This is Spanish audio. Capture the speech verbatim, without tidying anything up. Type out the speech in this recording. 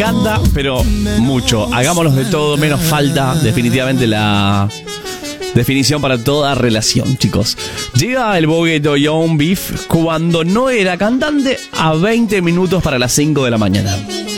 encanta, pero mucho. Hagámonos de todo, menos falta. Definitivamente la definición para toda relación, chicos. Llega el bogueto Young Beef cuando no era cantante a veinte minutos para las cinco de la mañana.